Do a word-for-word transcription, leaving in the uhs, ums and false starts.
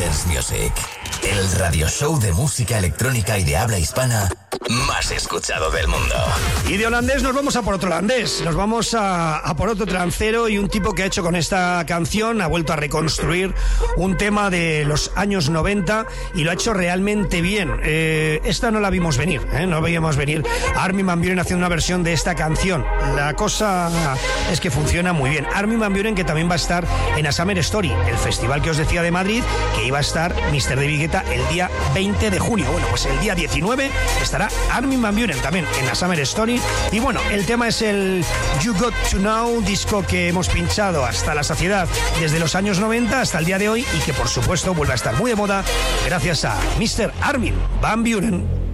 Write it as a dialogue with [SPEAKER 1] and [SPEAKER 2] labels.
[SPEAKER 1] Dance Music, el radio show de música electrónica y de habla hispana más escuchado del mundo.
[SPEAKER 2] Y de holandés nos vamos a por otro holandés, nos vamos a, a por otro trancero y un tipo que ha hecho con esta canción, ha vuelto a reconstruir un tema de los años noventa y lo ha hecho realmente bien. Eh, esta no la vimos venir, ¿eh? no veíamos venir a Armin van Buuren haciendo una versión de esta canción. La cosa es que funciona muy bien. Armin van Buuren, que también va a estar en A Summer Story, el festival que os decía de Madrid, que iba a estar mister David Guetta el día veinte de junio. Bueno, pues el día diecinueve estará Armin van Buuren también en A Summer Story. Y bueno, el tema es el You Got To Know, disco que hemos pinchado hasta la saciedad desde los años noventa hasta el día de hoy y que por supuesto vuelve a estar muy de moda gracias a mister Armin van Buuren.